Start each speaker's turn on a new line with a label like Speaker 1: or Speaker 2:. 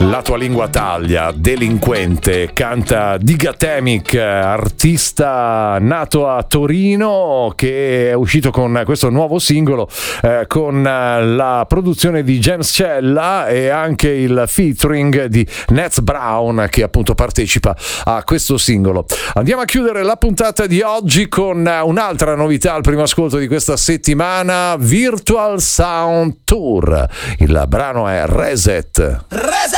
Speaker 1: La tua lingua taglia, delinquente, canta Digatemic, artista nato a Torino che è uscito con questo nuovo singolo con la produzione di James Cella e anche il featuring di Nets Brown che appunto partecipa a questo singolo. Andiamo a chiudere la puntata di oggi con un'altra novità al primo ascolto di questa settimana, Virtual Sound Tour. Il brano è Reset.